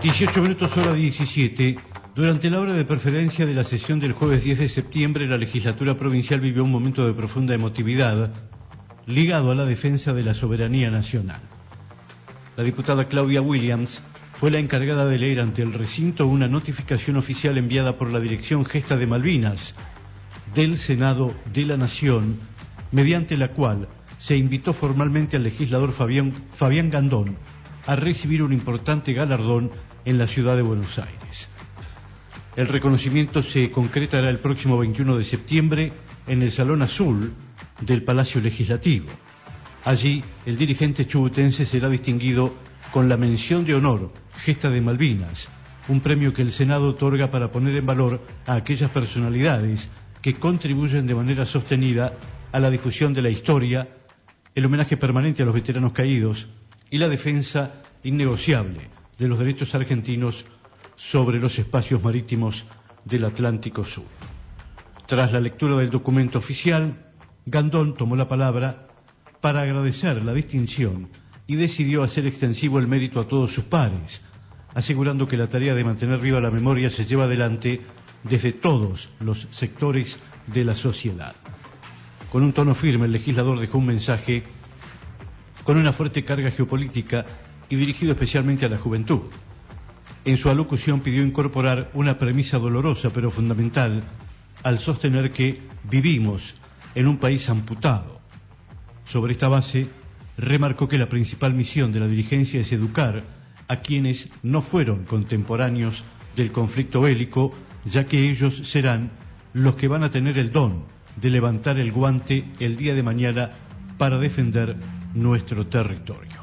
18 minutos hora 17. Durante la hora de preferencia de la sesión del jueves 10 de septiembre, la legislatura provincial vivió un momento de profunda emotividad ligado a la defensa de la soberanía nacional. La diputada Claudia Williams fue la encargada de leer ante el recinto una notificación oficial enviada por la Dirección Gesta de Malvinas del Senado de la Nación, mediante la cual se invitó formalmente al legislador Fabián Gandón a recibir un importante galardón en la ciudad de Buenos Aires. El reconocimiento se concretará el próximo 21 de septiembre en el Salón Azul del Palacio Legislativo. Allí, el dirigente chubutense será distinguido con la mención de honor Gesta de Malvinas, un premio que el Senado otorga para poner en valor a aquellas personalidades que contribuyen de manera sostenida a la difusión de la historia, el homenaje permanente a los veteranos caídos y la defensa innegociable de los derechos argentinos sobre los espacios marítimos del Atlántico Sur. Tras la lectura del documento oficial, Gandón tomó la palabra para agradecer la distinción y decidió hacer extensivo el mérito a todos sus pares, asegurando que la tarea de mantener viva la memoria se lleva adelante desde todos los sectores de la sociedad. Con un tono firme, el legislador dejó un mensaje con una fuerte carga geopolítica y dirigido especialmente a la juventud. En su alocución pidió incorporar una premisa dolorosa pero fundamental al sostener que vivimos en un país amputado. Sobre esta base, remarcó que la principal misión de la dirigencia es educar a quienes no fueron contemporáneos del conflicto bélico, ya que ellos serán los que van a tener el don de levantar el guante el día de mañana para defender nuestro territorio.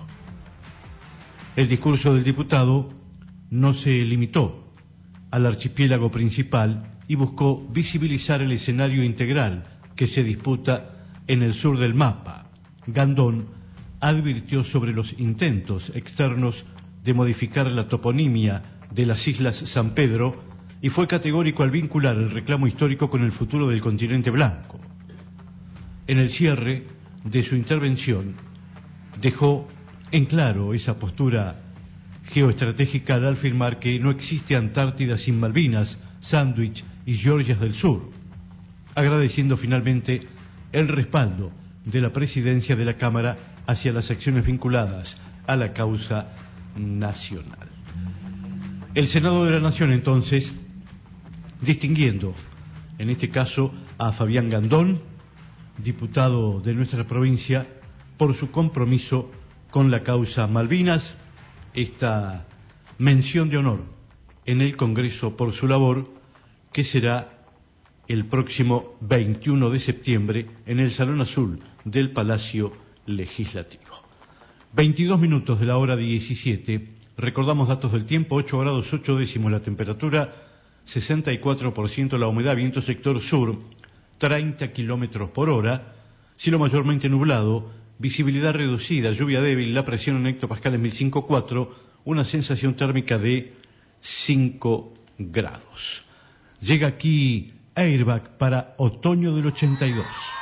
El discurso del diputado no se limitó al archipiélago principal y buscó visibilizar el escenario integral que se disputa en el sur del mapa. Gandón advirtió sobre los intentos externos de modificar la toponimia de las Islas San Pedro y fue categórico al vincular el reclamo histórico con el futuro del continente blanco. En el cierre de su intervención, dejó en claro esa postura geoestratégica al afirmar que no existe Antártida sin Malvinas, Sandwich y Georgias del Sur, agradeciendo finalmente el respaldo de la presidencia de la Cámara hacia las acciones vinculadas a la causa nacional. El Senado de la Nación, entonces, distinguiendo, en este caso, a Fabián Gandón, diputado de nuestra provincia, por su compromiso con la causa Malvinas, esta mención de honor en el Congreso por su labor, que será el próximo 21 de septiembre en el Salón Azul del Palacio Legislativo. 22 minutos de la hora 17, recordamos datos del tiempo: 8 grados 8 décimos la temperatura, 64% la humedad, viento sector sur, 30 kilómetros por hora, cielo mayormente nublado, visibilidad reducida, lluvia débil, la presión en hectopascales 1005.4, una sensación térmica de 5 grados. Llega aquí Airbag para otoño del 82.